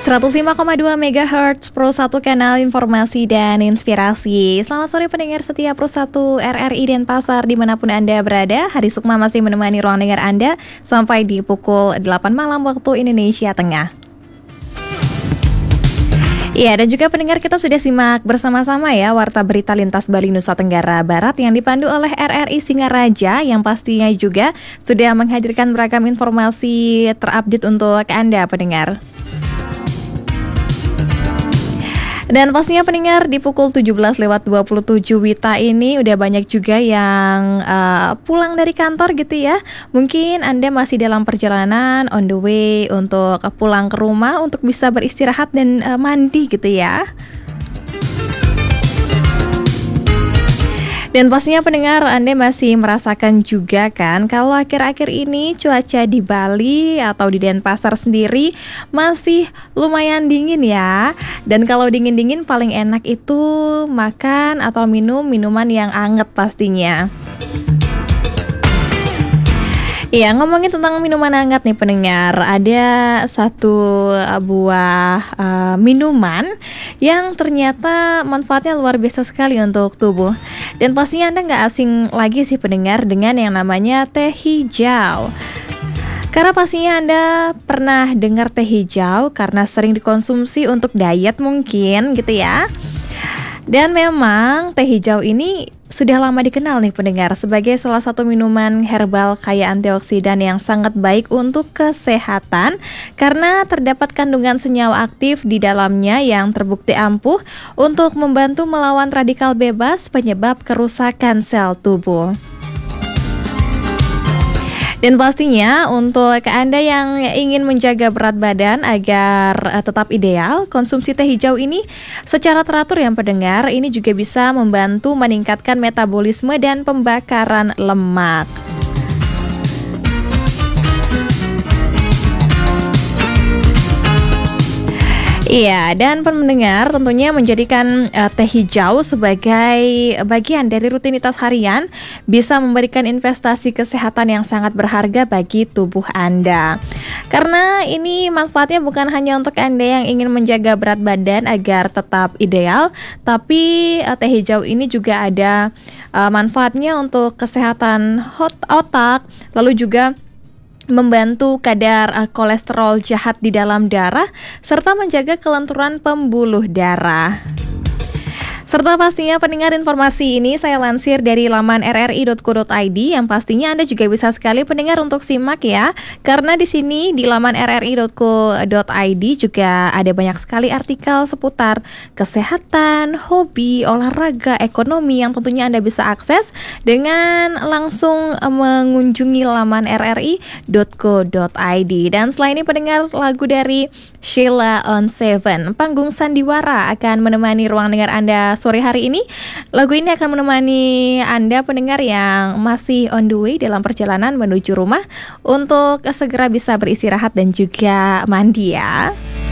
105,2 MHz Pro 1 kanal informasi dan inspirasi. Selamat sore pendengar setia Pro 1 RRI Denpasar dimanapun Anda berada. Hari Sukma masih menemani ruang dengar Anda sampai di pukul 8 malam waktu Indonesia Tengah. Ya, dan juga pendengar, kita sudah simak bersama-sama ya Warta Berita Lintas Bali Nusa Tenggara Barat yang dipandu oleh RRI Singaraja, yang pastinya juga sudah menghadirkan beragam informasi terupdate untuk Anda pendengar. Dan pastinya pendengar, di pukul 17:27 Wita ini udah banyak juga yang pulang dari kantor gitu ya. Mungkin Anda masih dalam perjalanan on the way untuk pulang ke rumah untuk bisa beristirahat dan mandi gitu ya. Dan pastinya pendengar, Anda masih merasakan juga kan kalau akhir-akhir ini cuaca di Bali atau di Denpasar sendiri masih lumayan dingin ya. Dan kalau dingin-dingin paling enak itu makan atau minum minuman yang anget pastinya. Iya, ngomongin tentang minuman hangat nih pendengar, ada satu buah minuman yang ternyata manfaatnya luar biasa sekali untuk tubuh. Dan pastinya Anda nggak asing lagi sih pendengar dengan yang namanya teh hijau. Karena pastinya Anda pernah dengar teh hijau karena sering dikonsumsi untuk diet mungkin gitu ya. Dan memang teh hijau ini sudah lama dikenal nih pendengar sebagai salah satu minuman herbal kaya antioksidan yang sangat baik untuk kesehatan karena terdapat kandungan senyawa aktif di dalamnya yang terbukti ampuh untuk membantu melawan radikal bebas penyebab kerusakan sel tubuh. Dan pastinya untuk Anda yang ingin menjaga berat badan agar tetap ideal, konsumsi teh hijau ini secara teratur yang pendengar, ini juga bisa membantu meningkatkan metabolisme dan pembakaran lemak. Iya, dan pendengar tentunya menjadikan teh hijau sebagai bagian dari rutinitas harian bisa memberikan investasi kesehatan yang sangat berharga bagi tubuh Anda. Karena ini manfaatnya bukan hanya untuk Anda yang ingin menjaga berat badan agar tetap ideal, tapi teh hijau ini juga ada manfaatnya untuk kesehatan otak, lalu juga membantu kadar kolesterol jahat di dalam darah, serta menjaga kelenturan pembuluh darah. Serta pastinya pendengar, informasi ini saya lansir dari laman rri.co.id yang pastinya Anda juga bisa sekali pendengar untuk simak ya. Karena di sini di laman rri.co.id juga ada banyak sekali artikel seputar kesehatan, hobi, olahraga, ekonomi yang tentunya Anda bisa akses dengan langsung mengunjungi laman rri.co.id. Dan selain ini pendengar, lagu dari Sheila on Seven, Panggung Sandiwara, akan menemani ruang dengar Anda sore hari ini. Lagu ini akan menemani Anda pendengar yang masih on the way dalam perjalanan menuju rumah untuk segera bisa beristirahat dan juga mandi ya.